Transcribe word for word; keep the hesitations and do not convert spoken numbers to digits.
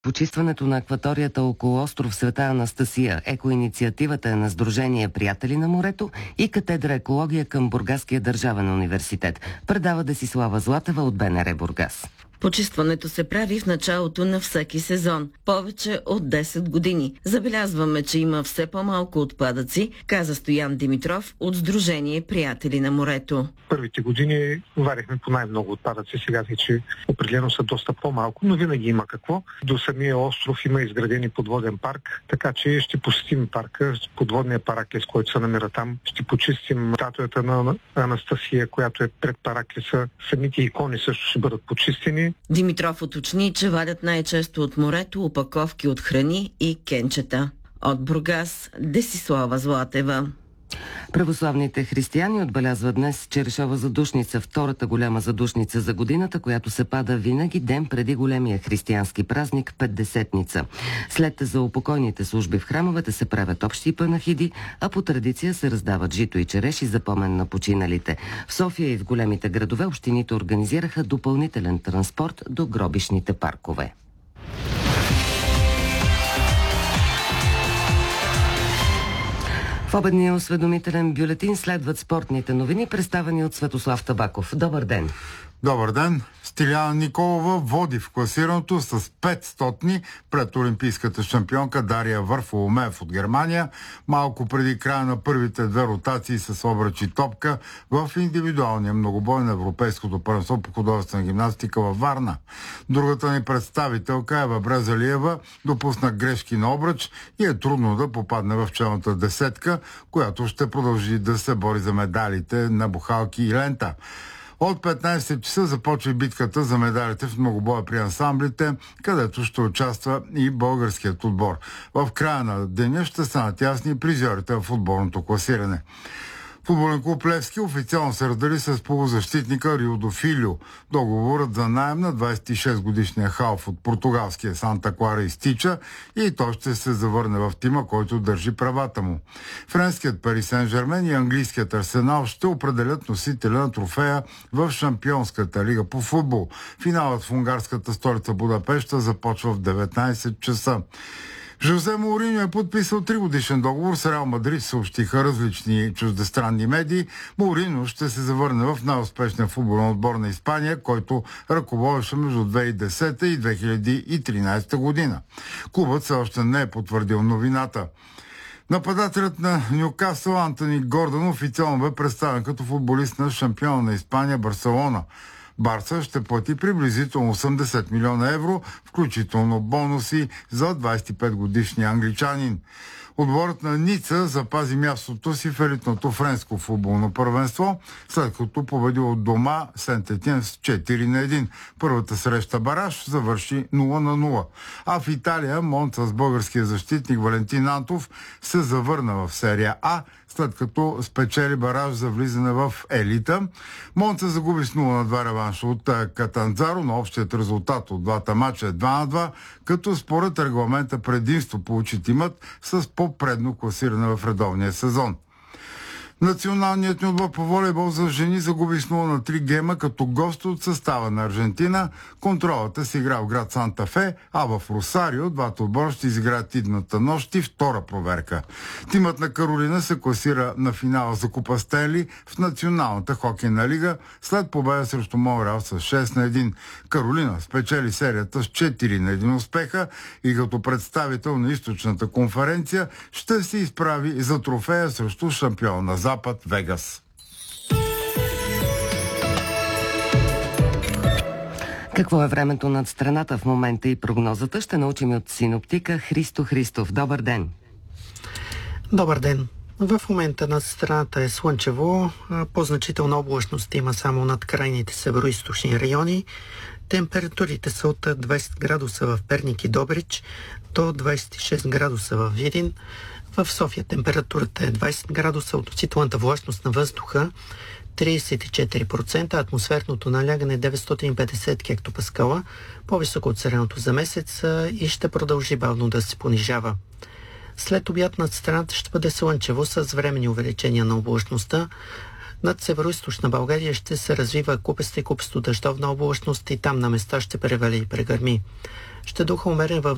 Почистването на акваторията около остров Света Анастасия, екоинициативата е на Сдружение Приятели на морето и катедра екология към Бургаския държавен университет. Предава Десислава Златева от БНР Бургас. Почистването се прави в началото на всеки сезон, повече от десет години. Забелязваме, че има все по-малко отпадъци, каза Стоян Димитров от Сдружение Приятели на морето. Първите години варихме по най-много отпадъци, сега вече определено са доста по-малко, но винаги има какво. До самия остров има изградени подводен парк, така че ще посетим парка, подводния Параклис, който се намира там. Ще почистим статуята на Анастасия, която е пред Параклиса. Самите икони също ще бъдат почистени. Димитров уточни, че вадят най-често от морето опаковки от храни и кенчета. От Бургас, Десислава Златева. Православните християни отбелязват днес Черешова задушница, втората голяма задушница за годината, която се пада винаги ден преди големия християнски празник Петдесетница. След заупокойните служби в храмовете се правят общи панахиди, а по традиция се раздават жито и череши за помен на починалите. В София и в големите градове общините организираха допълнителен транспорт до гробищните паркове. В обедния осведомителен бюлетин следват спортните новини, представени от Светослав Табаков. Добър ден! Добър ден! Стиляна Николова води в класирането с петстотни пред олимпийската шампионка Дария Варфоломеев от Германия, малко преди края на първите две ротации с обръч и топка в индивидуалния многобой на Европейското първенство по художествена гимнастика във Варна. Другата ни представителка Ева Брезалиева допусна грешки на обръч и е трудно да попадне в челната десетка, която ще продължи да се бори за медалите на бухалки и лента. От петнайсет часа започва битката за медалите в многобоя при ансамблите, където ще участва и българският отбор. В края на деня ще станат ясни призьорите в футболното класиране. Футболен клуб Левски официално се раздели с полузащитника Риодо Филио. Договорът за наем на двайсет и шест годишния халф от португалския Санта Клара изтича и той ще се завърне в тима, който държи правата му. Френският Пари Сен-Жермен и английският Арсенал ще определят носителя на трофея в Шампионската лига по футбол. Финалът в унгарската столица Будапеща започва в деветнайсет часа. Жозе Моуриньо е подписал тригодишен договор с Реал Мадрид, съобщиха различни чуждестранни медии. Моуриньо ще се завърне в най-успешния футболен отбор на Испания, който ръководеше между две хиляди и десета и две хиляди и тринайсета година. Клубът все още не е потвърдил новината. Нападателят на Нюкасъл Антони Гордън официално бе представен като футболист на шампиона на Испания Барселона. Барса ще плати приблизително осемдесет милиона евро, включително бонуси за двайсет и пет годишния англичанин. Отборът на Ница запази мястото си в елитното френско футболно първенство, след като победи от дома Сент-Етиен с четири на едно. Първата среща бараж завърши нула на нула. А в Италия Монца с българския защитник Валентин Антов се завърна в серия А, след като спечели бараж за влизане в елита. Монца загуби с нула на два реванша от Катанзаро, но общият резултат от двата мача е два на два, като според регламента предимство получи тимът с по-предно класиране в редовния сезон. Националният ни отбор по волейбол за жени загуби с нула на три гейма като гост от състава на Аржентина. Контролата се игра в град Санта Фе, а в Росарио двата отбора ще изиграят идната нощ и втора проверка. Тимът на Каролина се класира на финала за Купа Стенли в Националната хокейна лига след победа срещу Монреал с шест на едно. Каролина спечели серията с четири на едно успеха и като представител на източната конференция ще се изправи за трофея срещу шампион на Запад Вегас. Какво е времето над страната в момента и прогнозата ще научим от синоптика Христо Христов. Добър ден! Добър ден! В момента над страната е слънчево, по-значителна облачност има само над крайните североизточни райони. Температурите са от двайсет градуса в Перник и Добрич до двайсет и шест градуса в Видин. В София температурата е двайсет градуса, относителната влажност на въздуха трийсет и четири процента, атмосферното налягане деветстотин и петдесет хектопаскала, по-високо от средното за месец и ще продължи бавно да се понижава. След обяд над страната ще бъде слънчево с временни увеличения на облачността. Над североизточна България ще се развива купеста и купесто дъждовна облачност и там на места ще превали и прегърми. Ще духа умерен в